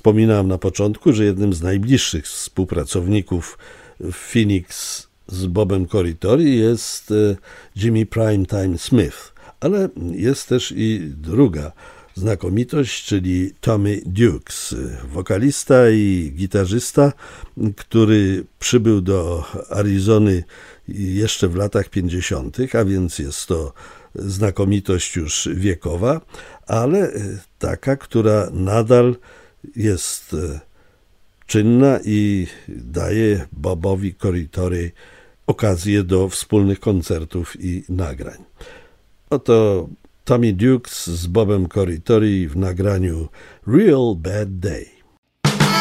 wspominałem na początku, że jednym z najbliższych współpracowników Phoenix z Bobem Corritore jest Jimmy Primetime Smith, ale jest też i druga znakomitość, czyli Tommy Dukes, wokalista i gitarzysta, który przybył do Arizony jeszcze w latach 50., a więc jest to znakomitość już wiekowa, ale taka, która nadal jest czynna i daje Bobowi Corritore okazję do wspólnych koncertów i nagrań. Oto Tommy Dukes z Bobem Corritore w nagraniu Real Bad Day.